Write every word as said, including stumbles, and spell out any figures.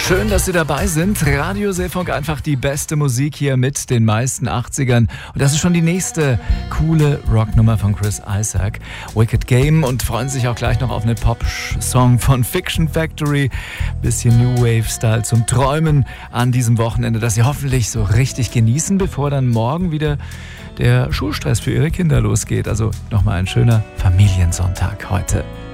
Schön, dass Sie dabei sind. Radio Seefunk, einfach die beste Musik hier mit den meisten achtzigern. Und das ist schon die nächste coole Rocknummer von Chris Isaak. Wicked Game, und freuen sich auch gleich noch auf eine Pop-Song von Fiction Factory. Bisschen New Wave-Style zum Träumen an diesem Wochenende, das Sie hoffentlich so richtig genießen, bevor dann morgen wieder der Schulstress für Ihre Kinder losgeht. Also nochmal ein schöner Familiensonntag heute.